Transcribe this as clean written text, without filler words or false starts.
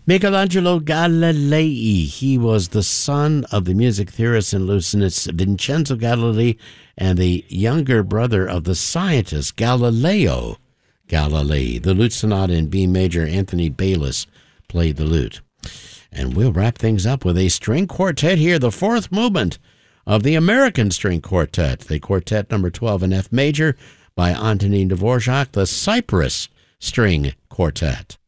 Michelangelo Galilei, he was the son of the music theorist and lutenist Vincenzo Galilei and the younger brother of the scientist Galileo Galilei. The lute sonata in B major, Anthony Baylis played the lute. And we'll wrap things up with a string quartet here, the fourth movement of the American String Quartet, the quartet number 12 in F major by Antonin Dvorak, the Cyprus String Quartet.